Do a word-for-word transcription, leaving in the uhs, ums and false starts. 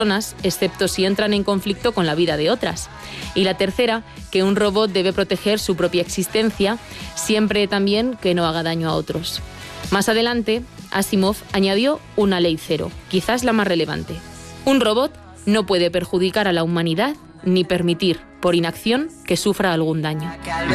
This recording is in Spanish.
excepto si entran en conflicto con la vida de otras. Y la tercera, que un robot debe proteger su propia existencia, siempre también que no haga daño a otros. Más adelante, Asimov añadió una ley cero, quizás la más relevante. Un robot no puede perjudicar a la humanidad ni permitir, por inacción, que sufra algún daño.